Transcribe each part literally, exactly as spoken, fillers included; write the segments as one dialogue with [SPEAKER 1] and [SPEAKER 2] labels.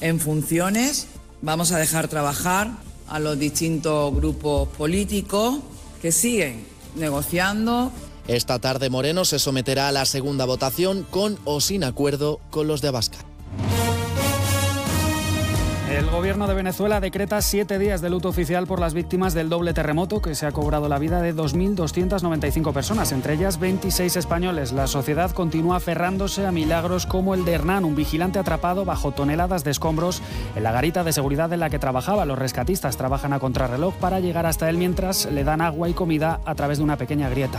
[SPEAKER 1] en funciones. Vamos a dejar trabajar a los distintos grupos políticos que siguen negociando.
[SPEAKER 2] Esta tarde Moreno se someterá a la segunda votación con o sin acuerdo con los de Abascal.
[SPEAKER 3] El gobierno de Venezuela decreta siete días de luto oficial por las víctimas del doble terremoto que se ha cobrado la vida de dos mil doscientas noventa y cinco personas, entre ellas veintiséis españoles. La sociedad continúa aferrándose a milagros como el de Hernán, un vigilante atrapado bajo toneladas de escombros en la garita de seguridad en la que trabajaba. Los rescatistas trabajan a contrarreloj para llegar hasta él mientras le dan agua y comida a través de una pequeña grieta.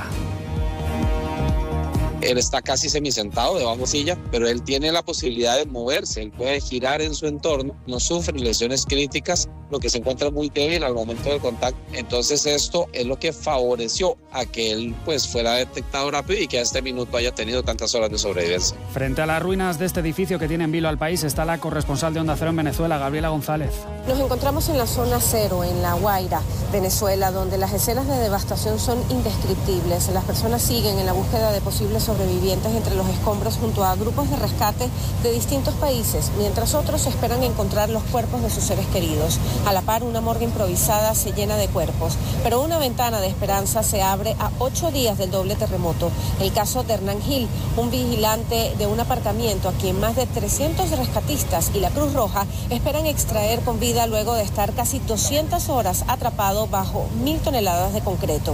[SPEAKER 4] Él está casi semisentado debajo de silla, pero él tiene la posibilidad de moverse, él puede girar en su entorno, no sufre lesiones críticas, lo que se encuentra muy débil al momento del contacto. Entonces esto es lo que favoreció a que él pues fuera detectado rápido y que a este minuto haya tenido tantas horas de sobrevivencia.
[SPEAKER 3] Frente a las ruinas de este edificio que tiene en vilo al país está la corresponsal de Onda Cero en Venezuela, Gabriela González.
[SPEAKER 5] Nos encontramos en la zona cero, en La Guaira, Venezuela, donde las escenas de devastación son indescriptibles. Las personas siguen en la búsqueda de posibles sobrevivientes entre los escombros junto a grupos de rescate de distintos países, mientras otros esperan encontrar los cuerpos de sus seres queridos. A la par, una morgue improvisada se llena de cuerpos, pero una ventana de esperanza se abre a ocho días del doble terremoto. El caso de Hernán Gil, un vigilante de un aparcamiento a quien más de trescientos rescatistas y la Cruz Roja esperan extraer con vida luego de estar casi doscientas horas atrapado bajo mil toneladas de concreto.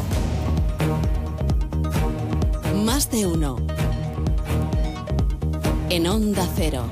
[SPEAKER 6] Más de uno. En Onda Cero.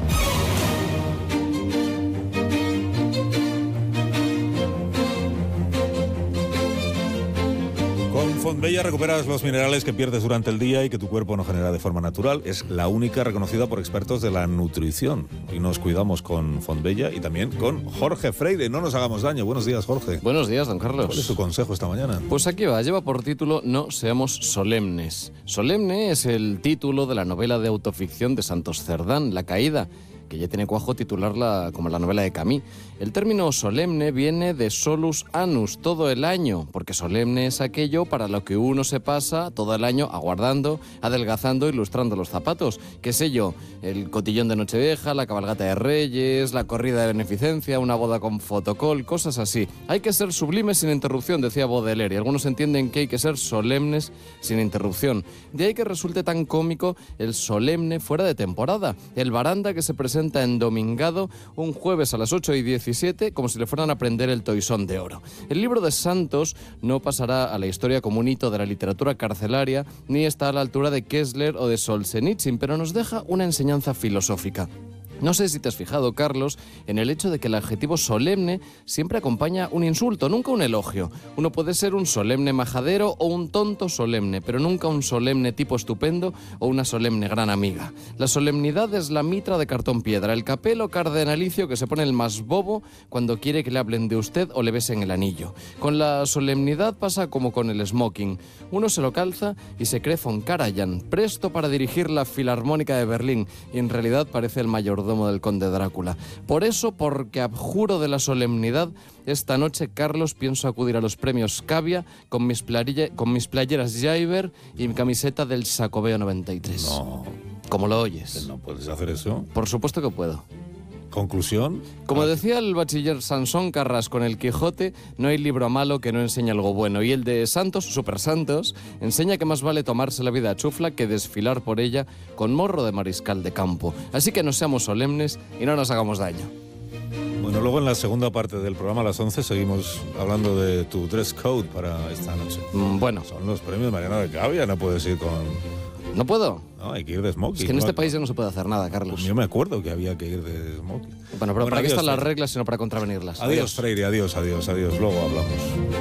[SPEAKER 7] Con Fontbella recuperas los minerales que pierdes durante el día y que tu cuerpo no genera de forma natural. Es la única reconocida por expertos de la nutrición. Y nos cuidamos con Fontbella y también con Jorge Freire. No nos hagamos daño. Buenos días, Jorge.
[SPEAKER 8] Buenos días, don Carlos.
[SPEAKER 7] ¿Cuál es tu consejo esta mañana?
[SPEAKER 8] Pues aquí va. Lleva por título No seamos solemnes. Solemne es el título de la novela de autoficción de Santos Cerdán, La caída, que ya tiene cuajo titularla como la novela de Camus. El término solemne viene de solus annus, todo el año, porque solemne es aquello para lo que uno se pasa todo el año aguardando, adelgazando, ilustrando los zapatos. ¿Qué sé yo? El cotillón de Nochevieja, la cabalgata de Reyes, la corrida de beneficencia, una boda con fotocol, cosas así. Hay que ser sublimes sin interrupción, decía Baudelaire, y algunos entienden que hay que ser solemnes sin interrupción. De ahí que resulte tan cómico el solemne fuera de temporada. El baranda que se presenta en Domingado un jueves a las ocho y diecisiete como si le fueran a prender el toisón de oro. El libro de Santos no pasará a la historia como un hito de la literatura carcelaria ni está a la altura de Kessler o de Solzhenitsyn, pero nos deja una enseñanza filosófica. No sé si te has fijado, Carlos, en el hecho de que el adjetivo solemne siempre acompaña un insulto, nunca un elogio. Uno puede ser un solemne majadero o un tonto solemne, pero nunca un solemne tipo estupendo o una solemne gran amiga. La solemnidad es la mitra de cartón piedra, el capelo cardenalicio que se pone el más bobo cuando quiere que le hablen de usted o le besen el anillo. Con la solemnidad pasa como con el smoking. Uno se lo calza y se cree von Karajan, presto para dirigir la Filarmónica de Berlín, y en realidad parece el mayordomo del conde Drácula. Por eso, porque abjuro de la solemnidad, esta noche, Carlos, pienso acudir a los premios Cavia con mis, plarilla, con mis playeras Jaiber y mi camiseta del Sacobeo noventa y tres.
[SPEAKER 7] No.
[SPEAKER 8] ¿Cómo lo oyes?
[SPEAKER 7] ¿No puedes hacer eso?
[SPEAKER 8] Por supuesto que puedo.
[SPEAKER 7] ¿Conclusión?
[SPEAKER 8] Como decía el bachiller Sansón Carras con el Quijote, no hay libro malo que no enseñe algo bueno. Y el de Santos, Super Santos, enseña que más vale tomarse la vida a chufla que desfilar por ella con morro de mariscal de campo. Así que no seamos solemnes y no nos hagamos daño.
[SPEAKER 7] Bueno, luego en la segunda parte del programa a las once seguimos hablando de tu dress code para esta noche.
[SPEAKER 8] Mm, bueno.
[SPEAKER 7] Son los premios Mariana de Cavia, no puedes ir con...
[SPEAKER 8] ¿No puedo?
[SPEAKER 7] No, hay que ir de smoking.
[SPEAKER 8] Es que en este
[SPEAKER 7] ¿no?
[SPEAKER 8] país ya no se puede hacer nada, Carlos.
[SPEAKER 7] Pues yo me acuerdo que había que ir de smoking.
[SPEAKER 8] Bueno, pero
[SPEAKER 7] bueno,
[SPEAKER 8] ¿para qué
[SPEAKER 7] adiós,
[SPEAKER 8] están las
[SPEAKER 7] Freire.
[SPEAKER 8] reglas sino para contravenirlas?
[SPEAKER 7] Adiós, adiós, Freire, adiós, adiós, adiós. Luego hablamos.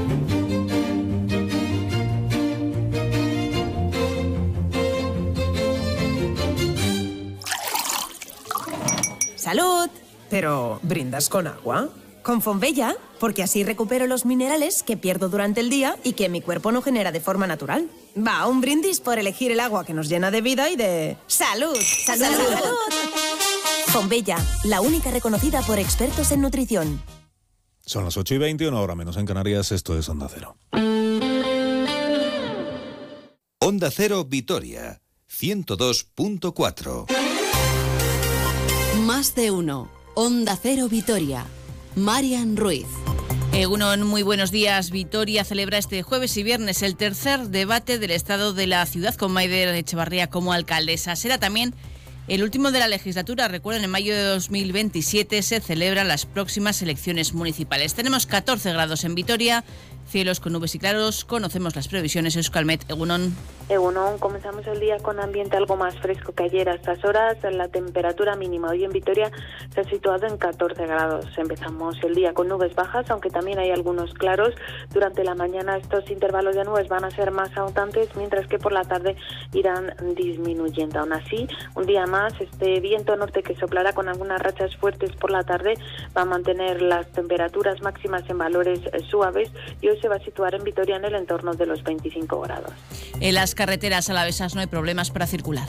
[SPEAKER 9] ¡Salud! Pero, ¿brindas con agua? Con Fontbella, porque así recupero los minerales que pierdo durante el día y que mi cuerpo no genera de forma natural. Va, un brindis por elegir el agua que nos llena de vida y de... ¡Salud! ¡Salud! ¡Salud! ¡Salud! Fontbella, la única reconocida por expertos en nutrición.
[SPEAKER 7] Son las ocho y veinte, una hora menos en Canarias. Esto es Onda Cero.
[SPEAKER 10] Onda Cero Vitoria, ciento dos punto cuatro.
[SPEAKER 6] Más de uno. Onda Cero Vitoria. Marian Ruiz.
[SPEAKER 11] Egunon, muy buenos días. Vitoria celebra este jueves y viernes el tercer debate del estado de la ciudad con Maider Echevarría como alcaldesa. Será también el último de la legislatura. Recuerden, en mayo de dos mil veintisiete se celebran las próximas elecciones municipales. Tenemos catorce grados en Vitoria, cielos con nubes y claros. Conocemos las previsiones. Euskalmet, egunon.
[SPEAKER 12] Egunon, comenzamos el día con ambiente algo más fresco que ayer. A estas horas la temperatura mínima hoy en Vitoria se ha situado en catorce grados. Empezamos el día con nubes bajas, aunque también hay algunos claros. Durante la mañana estos intervalos de nubes van a ser más abundantes, mientras que por la tarde irán disminuyendo. Aún así, un día más, este viento norte que soplará con algunas rachas fuertes por la tarde va a mantener las temperaturas máximas en valores suaves y hoy se va a situar en Vitoria en el entorno de los veinticinco grados.
[SPEAKER 11] En las carreteras alavesas no hay problemas para circular.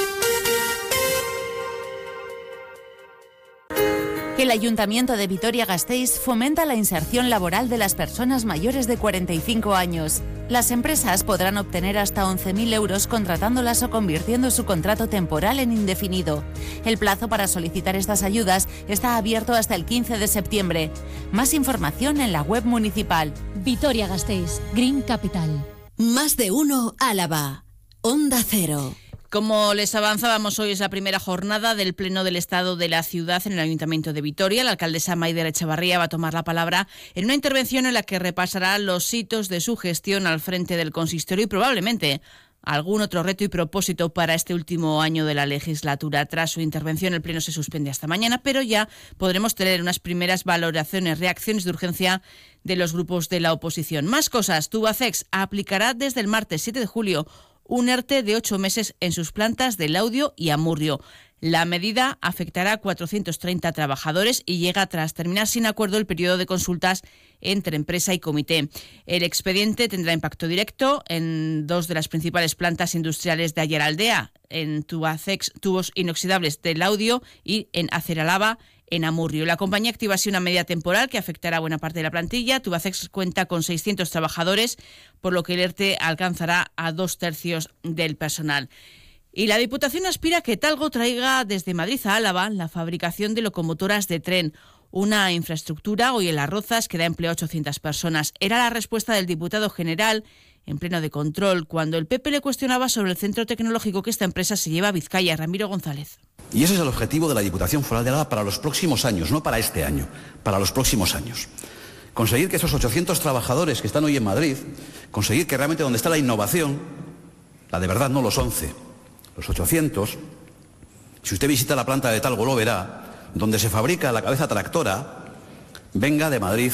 [SPEAKER 13] El Ayuntamiento de Vitoria-Gasteiz fomenta la inserción laboral de las personas mayores de cuarenta y cinco años. Las empresas podrán obtener hasta once mil euros contratándolas o convirtiendo su contrato temporal en indefinido. El plazo para solicitar estas ayudas está abierto hasta el quince de septiembre. Más información en la web municipal.
[SPEAKER 14] Vitoria-Gasteiz, Green Capital.
[SPEAKER 6] Más de uno Álava. Onda Cero.
[SPEAKER 11] Como les avanzábamos, hoy es la primera jornada del Pleno del Estado de la Ciudad en el Ayuntamiento de Vitoria. La alcaldesa Maider Echevarría va a tomar la palabra en una intervención en la que repasará los hitos de su gestión al frente del consistorio y probablemente algún otro reto y propósito para este último año de la legislatura. Tras su intervención, el Pleno se suspende hasta mañana, pero ya podremos tener unas primeras valoraciones, reacciones de urgencia de los grupos de la oposición. Más cosas. Tubacex aplicará desde el martes siete de julio un ERTE de ocho meses en sus plantas de Laudio y Amurrio. La medida afectará a cuatrocientos treinta trabajadores y llega tras terminar sin acuerdo el periodo de consultas entre empresa y comité. El expediente tendrá impacto directo en dos de las principales plantas industriales de Ayeraldea, en Tubacex Tubos Inoxidables de Laudio y en Aceralava, en Amurrio. La compañía activa así una medida temporal que afectará a buena parte de la plantilla. Tubacex cuenta con seiscientos trabajadores, por lo que el ERTE alcanzará a dos tercios del personal. Y la Diputación aspira a que Talgo traiga desde Madrid a Álava la fabricación de locomotoras de tren, una infraestructura hoy en Las Rozas que da empleo a ochocientas personas. Era la respuesta del diputado general en pleno de control, cuando el P P le cuestionaba sobre el centro tecnológico que esta empresa se lleva a Vizcaya. Ramiro González.
[SPEAKER 15] Y ese es el objetivo de la Diputación Foral de Álava para los próximos años, no para este año, para los próximos años. Conseguir que esos ochocientos trabajadores que están hoy en Madrid, conseguir que realmente donde está la innovación, la de verdad, no los once, los ochocientos, si usted visita la planta de Talgo lo verá, donde se fabrica la cabeza tractora, venga de Madrid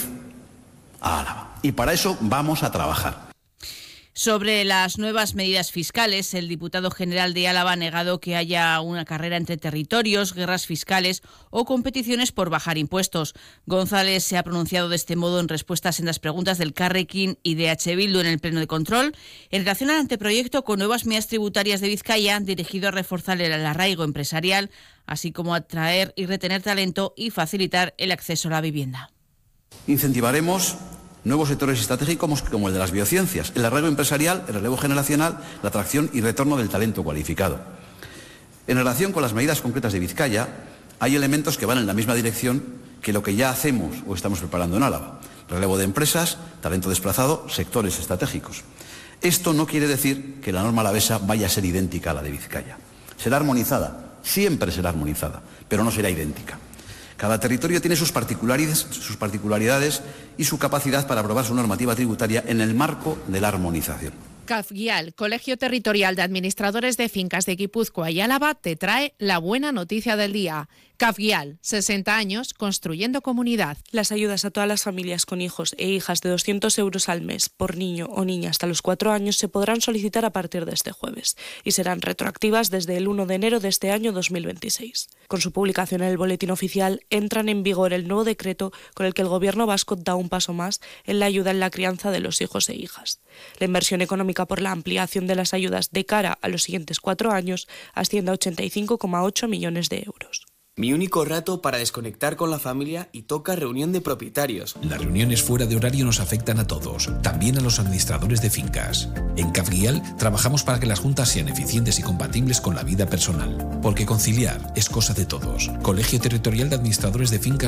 [SPEAKER 15] a Álava. Y para eso vamos a trabajar.
[SPEAKER 11] Sobre las nuevas medidas fiscales, el diputado general de Álava ha negado que haya una carrera entre territorios, guerras fiscales o competiciones por bajar impuestos. González se ha pronunciado de este modo en respuestas en las preguntas del Carrequín y de H. Bildu en el pleno de control en relación al anteproyecto con nuevas medidas tributarias de Vizcaya dirigido a reforzar el arraigo empresarial, así como atraer y retener talento y facilitar el acceso a la vivienda.
[SPEAKER 15] Incentivaremos nuevos sectores estratégicos como el de las biociencias, el arraigo empresarial, el relevo generacional, la atracción y retorno del talento cualificado. En relación con las medidas concretas de Vizcaya, hay elementos que van en la misma dirección que lo que ya hacemos o estamos preparando en Álava. Relevo de empresas, talento desplazado, sectores estratégicos. Esto no quiere decir que la norma alavesa vaya a ser idéntica a la de Vizcaya. Será armonizada, siempre será armonizada, pero no será idéntica. Cada territorio tiene sus particularidades, sus particularidades y su capacidad para aprobar su normativa tributaria en el marco de la armonización.
[SPEAKER 16] CAFGIAL, Colegio Territorial de Administradores de Fincas de Guipúzcoa y Álava, te trae la buena noticia del día. CAFGIAL, sesenta años construyendo comunidad.
[SPEAKER 17] Las ayudas a todas las familias con hijos e hijas de doscientos euros al mes por niño o niña hasta los cuatro años se podrán solicitar a partir de este jueves y serán retroactivas desde el uno de enero de este año dos mil veintiséis. Con su publicación en el Boletín Oficial entran en vigor el nuevo decreto con el que el Gobierno vasco da un paso más en la ayuda en la crianza de los hijos e hijas. La inversión económica por la ampliación de las ayudas de cara a los siguientes cuatro años asciende a ochenta y cinco coma ocho millones de euros.
[SPEAKER 18] Mi único rato para desconectar con la familia y toca reunión de propietarios.
[SPEAKER 19] Las reuniones fuera de horario nos afectan a todos, también a los administradores de fincas. En Cafguial trabajamos para que las juntas sean eficientes y compatibles con la vida personal, porque conciliar es cosa de todos. Colegio Territorial de Administradores de Fincas